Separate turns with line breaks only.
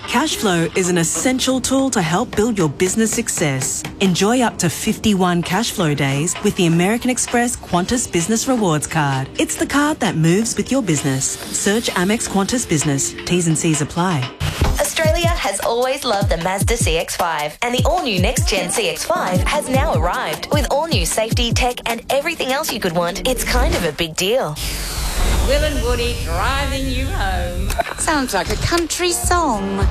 Cashflow is an essential tool to help build your business success. Enjoy up to 51 Cashflow days with the American Express Qantas Business Rewards Card. It's the card that moves with your business. Search Amex Qantas Business. T's and C's apply.
Australia has always loved the Mazda CX-5, and the all-new next-gen CX-5 has now arrived. With all-new safety, tech and everything else you could want, it's kind of a big deal.
Will and Woody driving you home.
Sounds like a country song.